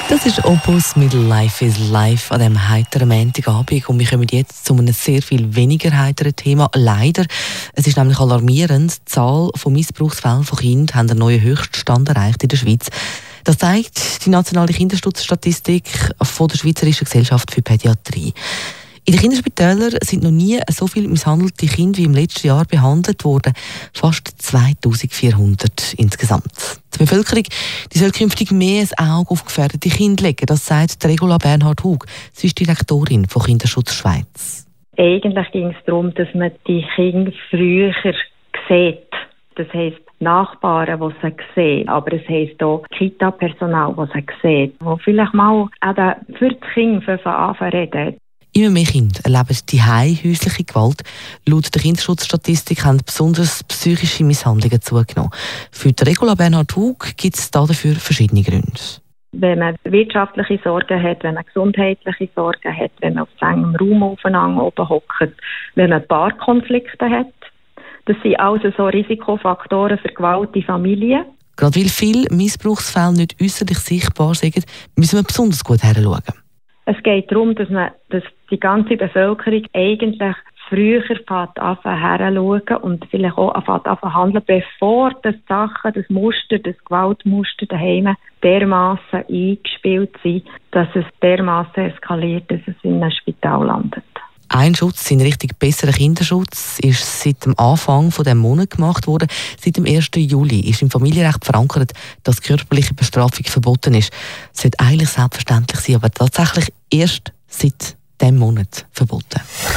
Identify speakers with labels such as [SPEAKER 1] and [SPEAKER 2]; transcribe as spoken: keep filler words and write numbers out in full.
[SPEAKER 1] Das ist Opus mit «Life is Life» an diesem heiteren Montagabend. Und wir kommen jetzt zu einem sehr viel weniger heiteren Thema. Leider. Es ist nämlich alarmierend. Die Zahl von Missbrauchsfällen von Kindern hat einen neuen Höchststand erreicht in der Schweiz. Das zeigt die nationale Kinderschutzstatistik von der Schweizerischen Gesellschaft für Pädiatrie. In den Kinderspitälern sind noch nie so viele misshandelte Kinder wie im letzten Jahr behandelt worden. Fast zweitausendvierhundert insgesamt. Die Bevölkerung die soll künftig mehr ein Auge auf gefährdete Kinder legen. Das sagt Regula Bernhard Hug. Sie ist Direktorin von Kinderschutz Schweiz.
[SPEAKER 2] Eigentlich ging es darum, dass man die Kinder früher sieht. Das heisst, Nachbarn, die sie sehen, aber es heisst auch Kita-Personal, das sie sieht, wo vielleicht mal eben für das Kind anfangen reden.
[SPEAKER 1] Immer mehr Kinder erleben die häusliche Gewalt. Laut der Kinderschutzstatistik haben besonders psychische Misshandlungen zugenommen. Für die Regula Bernhard Hug gibt es dafür verschiedene Gründe.
[SPEAKER 2] Wenn man wirtschaftliche Sorgen hat, wenn man gesundheitliche Sorgen hat, wenn man auf engem Raum aufeinander oben hockt, wenn man Paarkonflikte hat. Das sind also so Risikofaktoren für Gewalt in Familien.
[SPEAKER 1] Gerade weil viele Missbrauchsfälle nicht äußerlich sichtbar sind, müssen wir besonders gut hinschauen.
[SPEAKER 2] Es geht darum, dass, man, dass die ganze Bevölkerung eigentlich früher anfangen herzuschauen und vielleicht auch anfangen handeln, bevor das Sachen, das Muster, das Gewaltmuster daheim dermassen eingespielt sind, dass es dermassen eskaliert, dass es in einem Spital landet.
[SPEAKER 1] Ein Schutz in Richtung besseren Kinderschutz ist seit dem Anfang dieses Monats gemacht worden. Seit dem ersten Juli ist im Familienrecht verankert, dass körperliche Bestrafung verboten ist. Das sollte eigentlich selbstverständlich sein, aber tatsächlich erst seit diesem Monat verboten.